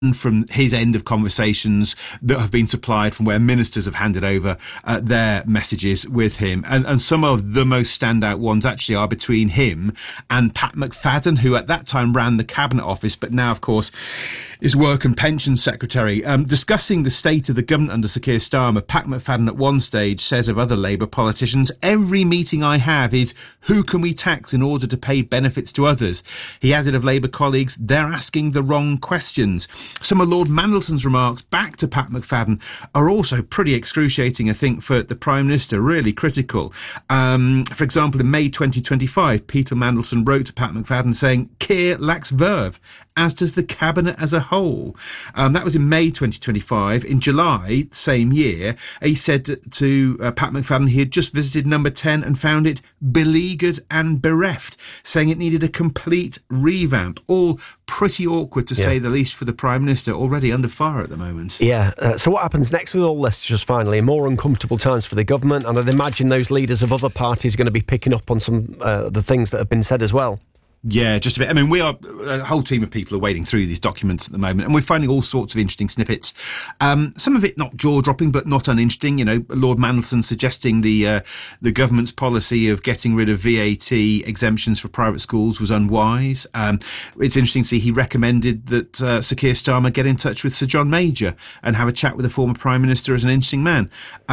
from his end of conversations that have been supplied from where ministers have handed over their messages with him. And some of the most standout ones actually are between him and Pat McFadden, who at that time ran the Cabinet Office, but now, of course, is Work and Pensions Secretary. Discussing the state of the government under Sir Keir Starmer, Pat McFadden at one stage says of other Labour politicians, "Every meeting I have is who can we tax in order to pay benefits to others?" He added of Labour colleagues, "They're asking the wrong questions." Some of Lord Mandelson's remarks back to Pat McFadden are also pretty excruciating, I think, for the Prime Minister, really critical. For example, in May 2025, Peter Mandelson wrote to Pat McFadden saying, "Keir lacks verve, as does the Cabinet as a whole." That was in May 2025. In July, same year, he said to Pat McFadden he had just visited Number 10 and found it beleaguered and bereft, saying it needed a complete revamp. All pretty awkward, to say the least, for the Prime Minister, already under fire at the moment. Yeah, so what happens next with all this, just finally? More uncomfortable times for the government, and I'd imagine those leaders of other parties are going to be picking up on some the things that have been said as well. Yeah, just a bit. I mean, a whole team of people are wading through these documents at the moment, and we're finding all sorts of interesting snippets. Some of it not jaw-dropping, but not uninteresting. You know, Lord Mandelson suggesting the government's policy of getting rid of VAT exemptions for private schools was unwise. It's interesting to see he recommended that Sir Keir Starmer get in touch with Sir John Major and have a chat with the former Prime Minister as an interesting man.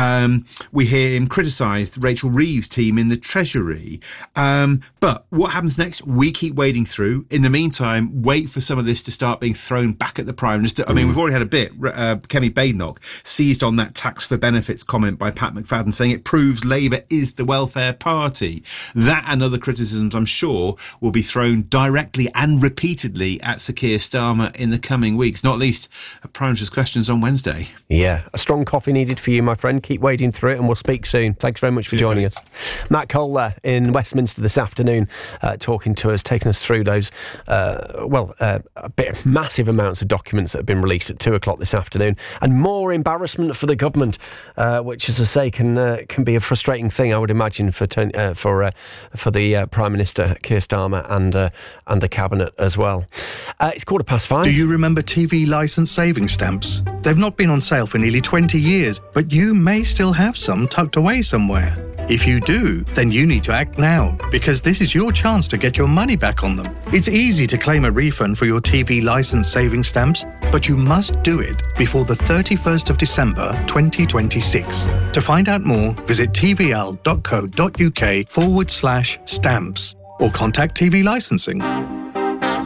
We hear him criticise Rachel Reeves' team in the Treasury. But what happens next? We keep wading through. In the meantime, wait for some of this to start being thrown back at the Prime Minister. I mean, we've already had a bit. Kemi Badenoch seized on that tax for benefits comment by Pat McFadden, saying it proves Labour is the welfare party. That and other criticisms, I'm sure, will be thrown directly and repeatedly at Sir Keir Starmer in the coming weeks, not least at Prime Minister's questions on Wednesday. Yeah, a strong coffee needed for you, my friend. Keep wading through it and we'll speak soon. Thanks very much for joining us. Matt Cole there in Westminster this afternoon, talking to us, taking us through those, massive amounts of documents that have been released at 2 o'clock this afternoon, and more embarrassment for the government, which, as I say, can be a frustrating thing, I would imagine, for the Prime Minister, Keir Starmer, and the Cabinet as well. It's 5:15. Do you remember TV licence savings stamps? They've not been on sale for nearly 20 years, but you may still have some tucked away somewhere. If you do, then you need to act now, because this is your chance to get your money back on them. It's easy to claim a refund for your TV licence savings stamps, but you must do it before the 31st of December 2026. To find out more, visit tvl.co.uk/stamps or contact TV Licensing.